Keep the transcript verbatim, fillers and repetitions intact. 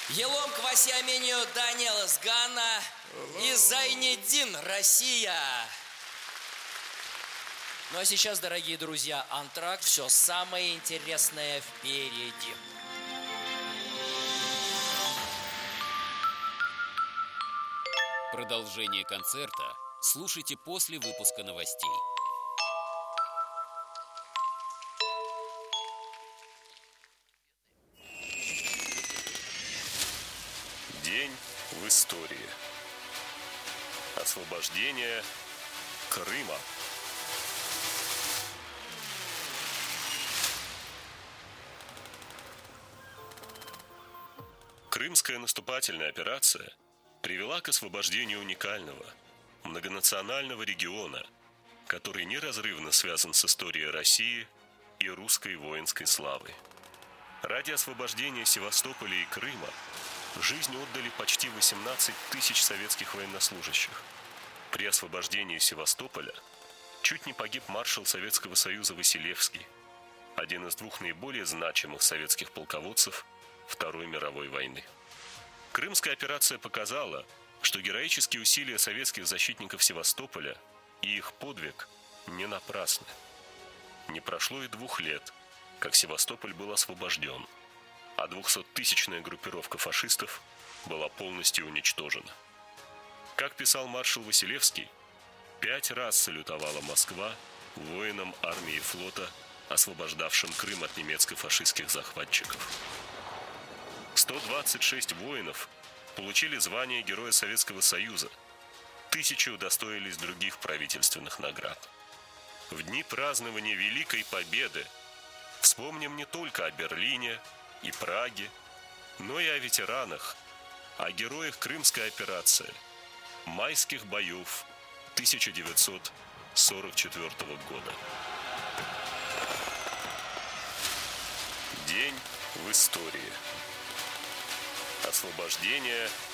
Елом Квасиамению Даниэл из Гана и Зайнеддин, Россия. Ну а сейчас, дорогие друзья, антракт. Все самое интересное впереди. Продолжение концерта слушайте после выпуска новостей. День в истории. Освобождение Крыма. Крымская наступательная операция привела к освобождению уникального, многонационального региона, который неразрывно связан с историей России и русской воинской славой. Ради освобождения Севастополя и Крыма жизнь отдали почти восемнадцать тысяч советских военнослужащих. При освобождении Севастополя чуть не погиб маршал Советского Союза Василевский, один из двух наиболее значимых советских полководцев Второй мировой войны. Крымская операция показала, что героические усилия советских защитников Севастополя и их подвиг не напрасны. Не прошло и двух лет, как Севастополь был освобожден, а двухсоттысячная группировка фашистов была полностью уничтожена. Как писал маршал Василевский, пять раз салютовала Москва воинам армии и флота, освобождавшим Крым от немецко-фашистских захватчиков. сто двадцать шесть воинов получили звание Героя Советского Союза, тысячи удостоились других правительственных наград. В дни празднования Великой Победы вспомним не только о Берлине и Праге, но и о ветеранах, о героях Крымской операции, майских боев тысяча девятьсот сорок четвёртого года. День в истории. Освобождение